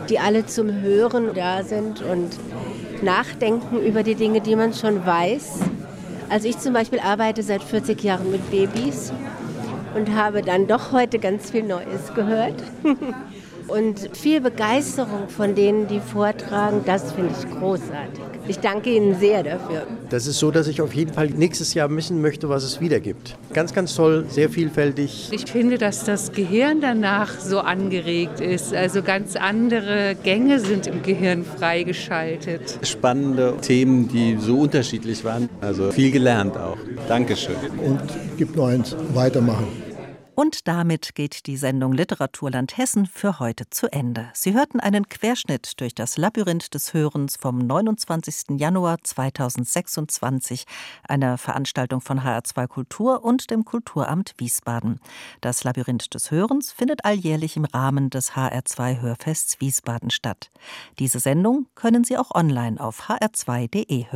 die alle zum Hören da sind und nachdenken über die Dinge, die man schon weiß. Also ich zum Beispiel arbeite seit 40 Jahren mit Babys und habe dann doch heute ganz viel Neues gehört. Und viel Begeisterung von denen, die vortragen, das finde ich großartig. Ich danke Ihnen sehr dafür. Das ist so, dass ich auf jeden Fall nächstes Jahr wissen möchte, was es wieder gibt. Ganz, ganz toll, sehr vielfältig. Ich finde, dass das Gehirn danach so angeregt ist. Also ganz andere Gänge sind im Gehirn freigeschaltet. Spannende Themen, die so unterschiedlich waren. Also viel gelernt auch. Dankeschön. Und gibt nur eins, weitermachen. Und damit geht die Sendung Literaturland Hessen für heute zu Ende. Sie hörten einen Querschnitt durch das Labyrinth des Hörens vom 29. Januar 2026, einer Veranstaltung von HR2 Kultur und dem Kulturamt Wiesbaden. Das Labyrinth des Hörens findet alljährlich im Rahmen des HR2 Hörfests Wiesbaden statt. Diese Sendung können Sie auch online auf hr2.de hören.